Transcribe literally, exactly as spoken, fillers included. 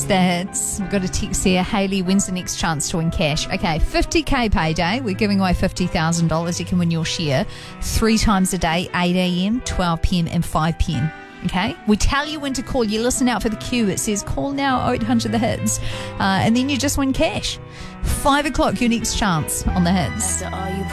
the hits. We've got a text here. Hayley, when's the next chance to win cash? Okay, fifty K payday. We're giving away fifty thousand dollars. You can win your share three times a day, eight a.m., twelve p.m. and five p.m. Okay, we tell you when to call. You listen out for the cue. It says call now, oh eight hundred the hits, uh, and then you just win cash. Five o'clock, your next chance on the hits.